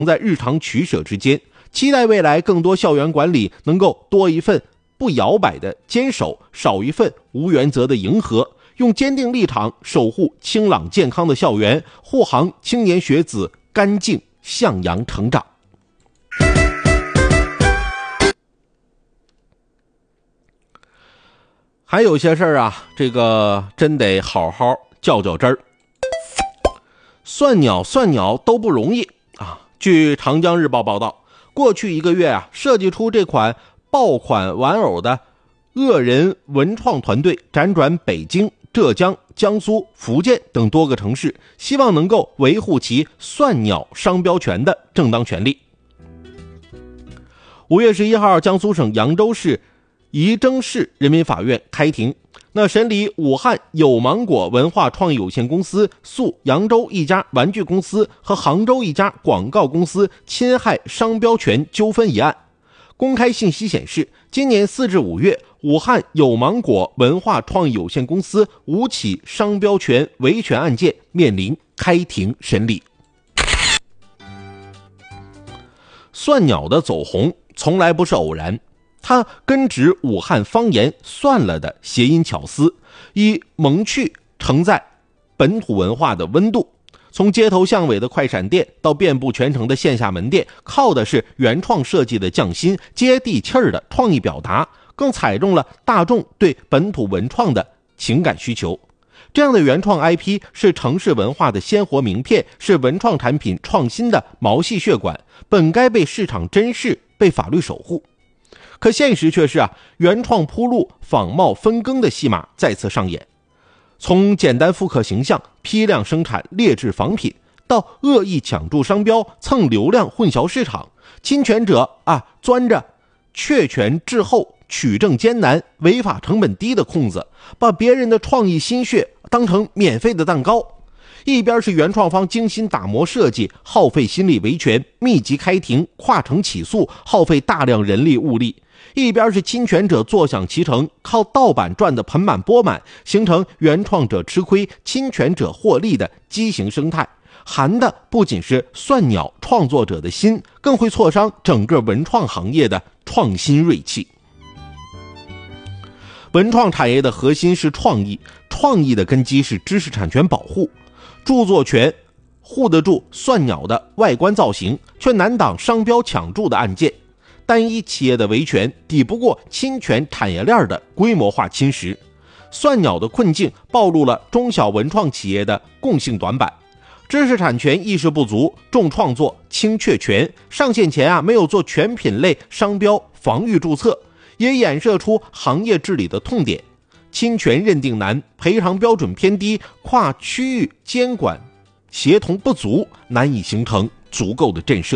在日常取舍之间，期待未来更多校园管理能够多一份不摇摆的坚守，少一份无原则的迎合，用坚定立场守护清朗健康的校园，护航青年学子干净向阳成长。还有些事儿啊，这个真得好好较较真儿。算鸟都不容易啊！据长江日报报道，过去1个月啊，设计出这款爆款玩偶的恶人文创团队辗转北京、浙江、江苏、福建等多个城市，希望能够维护其算鸟商标权的正当权利。5月11号，江苏省扬州市仪征市人民法院开庭，那审理武汉有芒果文化创意有限公司诉扬州一家玩具公司和杭州一家广告公司侵害商标权纠纷一案。公开信息显示，今年4至5月，武汉有芒果文化创意有限公司5起商标权维权案件面临开庭审理。算鸟的走红从来不是偶然，它根植武汉方言算了的谐音巧思，以萌趣承载本土文化的温度。从街头巷尾的快闪店到遍布全城的线下门店，靠的是原创设计的匠心、接地气儿的创意表达，更踩中了大众对本土文创的情感需求。这样的原创 IP 是城市文化的鲜活名片，是文创产品创新的毛细血管，本该被市场珍视，被法律守护。可现实却是原创铺路、仿冒分羹的戏码再次上演。从简单复刻形象、批量生产劣质仿品，到恶意抢注商标、蹭流量、混淆市场，侵权者钻着确权滞后、取证艰难、违法成本低的空子，把别人的创意心血当成免费的蛋糕。一边是原创方精心打磨设计，耗费心力维权，密集开庭，跨城起诉，耗费大量人力物力；一边是侵权者坐享其成，靠盗版赚得盆满钵满，形成原创者吃亏、侵权者获利的畸形生态。寒的不仅是算鸟创作者的心，更会挫伤整个文创行业的创新锐气。文创产业的核心是创意，创意的根基是知识产权保护。著作权护得住算鸟的外观造型，却难挡商标抢注的案件。单一企业的维权抵不过侵权产业链的规模化侵蚀。算鸟的困境暴露了中小文创企业的共性短板：知识产权意识不足，重创作轻确权，上线前没有做全品类商标防御注册，也衍射出行业治理的痛点。侵权认定难，赔偿标准偏低，跨区域监管协同不足，难以形成足够的震慑。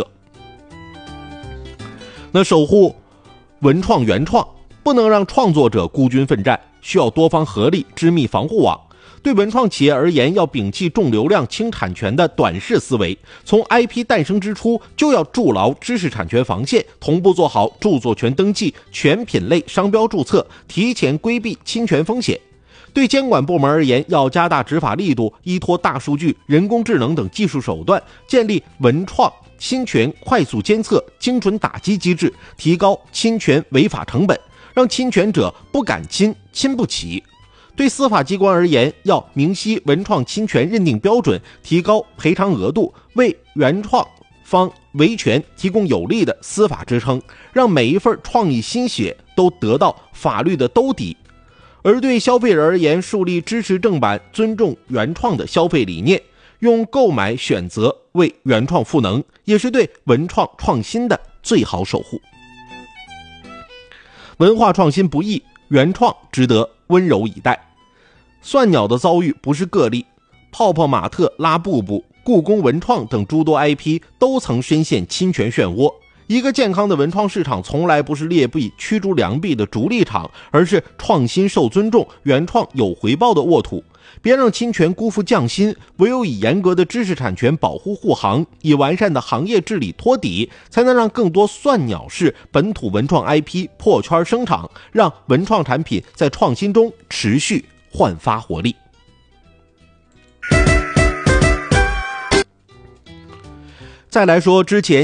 那守护文创原创，不能让创作者孤军奋战，需要多方合力，织密防护网。对文创企业而言，要摒弃重流量轻产权的短视思维，从 IP 诞生之初就要筑牢知识产权防线，同步做好著作权登记、全品类商标注册，提前规避侵权风险。对监管部门而言，要加大执法力度，依托大数据、人工智能等技术手段，建立文创侵权快速监测、精准打击机制，提高侵权违法成本，让侵权者不敢亲，亲不起。对司法机关而言，要明晰文创侵权认定标准，提高赔偿额度，为原创方维权提供有力的司法支撑，让每一份创意心血都得到法律的兜底。而对消费人而言，树立支持正版、尊重原创的消费理念，用购买选择为原创赋能，也是对文创创新的最好守护。文化创新不易，原创值得温柔以待。算鸟的遭遇不是个例，泡泡玛特、拉布布、故宫文创等诸多 IP 都曾深陷侵权漩涡。一个健康的文创市场从来不是劣币驱逐良币的逐利场，而是创新受尊重、原创有回报的沃土。别让侵权辜负匠心，唯有以严格的知识产权保护护航，以完善的行业治理托底，才能让更多算鸟式本土文创 IP 破圈生长，让文创产品在创新中持续焕发活力。 再来说之前